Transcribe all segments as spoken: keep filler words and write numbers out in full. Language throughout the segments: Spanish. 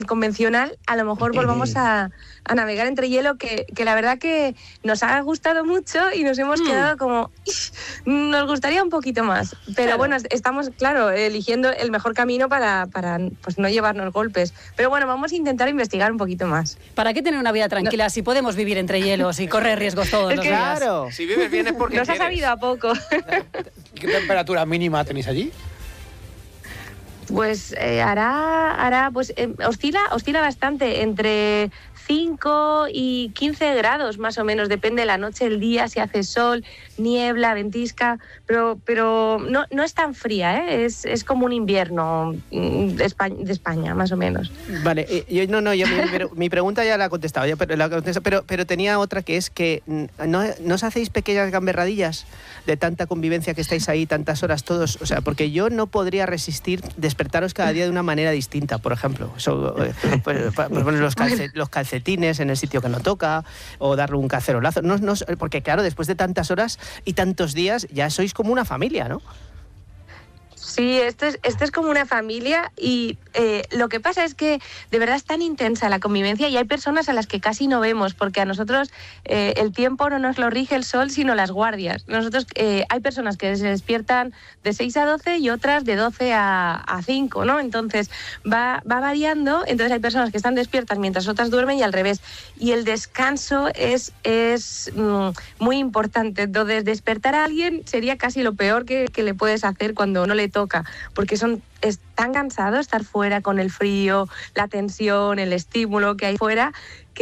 convencional, a lo mejor volvamos a, a navegar entre hielo, que, que la verdad que nos ha gustado mucho y nos hemos mm. quedado como, nos gustaría un poquito más, pero claro. bueno, estamos, claro, eligiendo el mejor camino para, para pues, no llevarnos golpes, pero bueno, vamos a intentar investigar un poquito más. ¿Para qué tener una vida tranquila no. si podemos vivir entre hielos y correr riesgos todos es los que, días? Claro, si vives bien es porque nos quieres. ha sabido a poco. ¿Qué temperatura mínima tenéis allí? Pues eh, hará, hará pues eh, oscila, oscila bastante, entre cinco y quince grados más o menos, depende de la noche, el día, si hace sol, niebla, ventisca, pero, pero no, no es tan fría, ¿eh? es, es como un invierno de España, de España, más o menos. Vale, yo, no, no, yo, mi, mi pregunta ya la he contestado, yo, pero, la contestado pero, pero tenía otra que es que ¿no, ¿no os hacéis pequeñas gamberradillas de tanta convivencia que estáis ahí tantas horas todos? O sea, porque yo no podría resistir despertaros cada día de una manera distinta, por ejemplo. Eso, pues, pues, poner los, calce, los calcetines en el sitio que no toca, o darle un cacerolazo. No, no, porque claro, después de tantas horas y tantos días, ya sois como una familia, ¿no? Sí, esto es, esto es como una familia y eh, lo que pasa es que de verdad es tan intensa la convivencia y hay personas a las que casi no vemos porque a nosotros eh, el tiempo no nos lo rige el sol sino las guardias. Nosotros eh, hay personas que se despiertan de seis a doce y otras de doce a cinco, ¿no? Entonces va, va variando, entonces hay personas que están despiertas mientras otras duermen y al revés. Y el descanso es, es mm, muy importante. Entonces despertar a alguien sería casi lo peor que, que le puedes hacer cuando no le toca, porque son es tan cansado estar fuera con el frío, la tensión, el estímulo que hay fuera,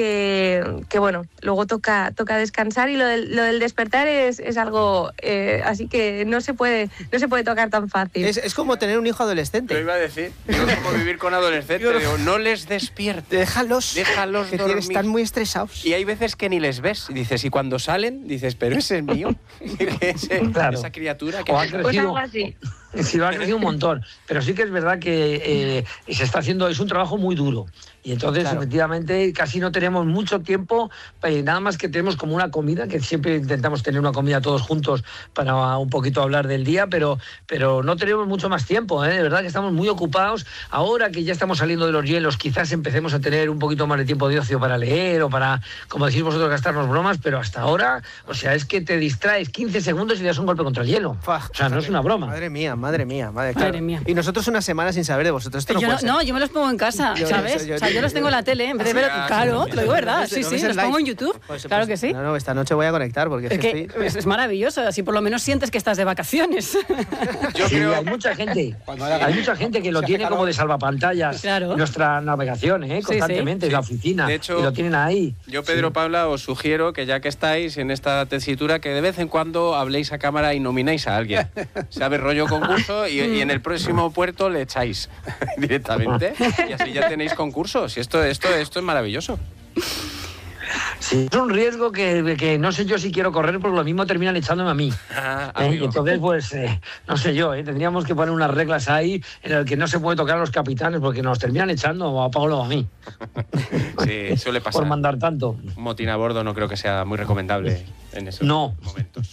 que, que bueno, luego toca, toca descansar y lo del, lo del despertar es, es algo eh, así que no se puede no se puede tocar tan fácil. Es, es como tener un hijo adolescente. Lo iba a decir, digo, es como vivir con adolescentes, digo, no les despiertes. Déjalos, déjalos que dormir. Están muy estresados. Y hay veces que ni les ves, y dices, y cuando salen, dices, pero ese es mío, ese, claro. esa criatura que... O ha crecido, pues algo así. Sí, lo ha crecido un montón, pero sí que es verdad que eh, se está haciendo, es un trabajo muy duro. Y entonces, claro. efectivamente, casi no tenemos mucho tiempo, eh, nada más que tenemos como una comida, que siempre intentamos tener una comida todos juntos para un poquito hablar del día, pero, pero no tenemos mucho más tiempo, ¿eh? De verdad que estamos muy ocupados. Ahora que ya estamos saliendo de los hielos, quizás empecemos a tener un poquito más de tiempo de ocio para leer o para, como decís vosotros, gastarnos bromas, pero hasta ahora, o sea, es que te distraes quince segundos y le das un golpe contra el hielo. O sea, no es una broma. Madre mía, madre mía. Madre, madre claro. mía. Y nosotros una semana sin saber de vosotros. Esto no, yo puede no, ser. no, yo me los pongo en casa, yo, ¿sabes? Yo, yo, o sea, yo los tengo en la tele, en vez de ver... Claro, te lo digo verdad, sí, sí, los pongo en YouTube, pues, claro pues, que sí. No, no, esta noche voy a conectar porque es, es que estoy... es, es maravilloso, así por lo menos sientes que estás de vacaciones. Yo sí, creo... hay mucha gente, hay mucha gente que lo tiene como de salvapantallas, claro. nuestra navegación, ¿eh? constantemente, sí, sí. en la oficina, de hecho, y lo tienen ahí. Yo, Pedro, sí. Paula, os sugiero que ya que estáis en esta tesitura, que de vez en cuando habléis a cámara y nomináis a alguien. ¿Sabes? Rollo concurso y, y en el próximo puerto le echáis directamente y así ya tenéis concursos. Y esto, esto, esto es maravilloso. Sí, es un riesgo que, que no sé yo si quiero correr porque lo mismo terminan echándome a mí. Ah, ¿eh? Entonces, pues, eh, no sé yo, ¿eh? tendríamos que poner unas reglas ahí en las que no se puede tocar a los capitanes porque nos terminan echando a Pablo o a mí. Sí, suele pasar. Por mandar tanto. Un motín a bordo no creo que sea muy recomendable en esos no. momentos.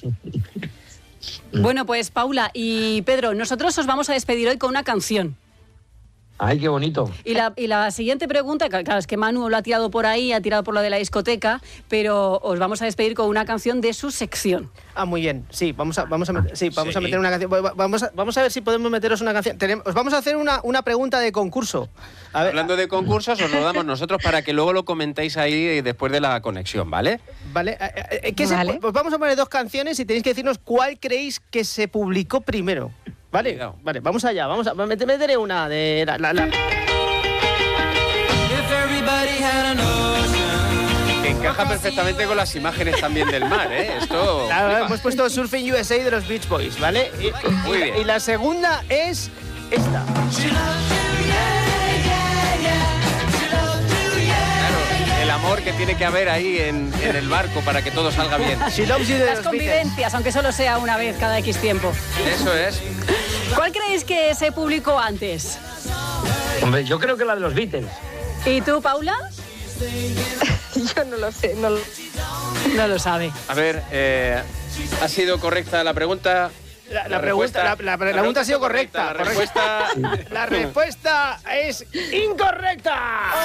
Bueno, pues Paula y Pedro, nosotros os vamos a despedir hoy con una canción. ¡Ay, qué bonito! Y la, y la siguiente pregunta, claro, es que Manu lo ha tirado por ahí, ha tirado por lo de la discoteca, pero os vamos a despedir con una canción de su sección. Ah, muy bien. Sí, vamos a, vamos a, sí, vamos sí. a meter una canción. Vamos a, vamos a ver si podemos meteros una canción. Tenemos, os vamos a hacer una, una pregunta de concurso. A ver, hablando de concursos, os lo damos nosotros para que luego lo comentéis ahí después de la conexión, ¿vale? Vale. ¿Qué vale. Se, pues vamos a poner dos canciones y tenéis que decirnos cuál creéis que se publicó primero. Vale, Cuidado. Vale, vamos allá, vamos a meteré una de la, la, la. Que encaja perfectamente con las imágenes también del mar, ¿eh? Esto. Claro, hemos puesto Surfing U S A de los Beach Boys, ¿vale? Y, Muy y, bien. Y la segunda es esta. El amor que tiene que haber ahí en, en el barco para que todo salga bien. Las convivencias, aunque solo sea una vez cada X tiempo. Eso es. ¿Cuál creéis que se publicó antes? Hombre, yo creo que la de los Beatles. ¿Y tú, Paula? Yo no lo sé, no lo... No lo sabe. A ver, eh, ha sido correcta la pregunta. La, la La pregunta, la, respuesta- la- la la pregunta ha sido correcta, correcta. la respuesta- La respuesta es incorrecta.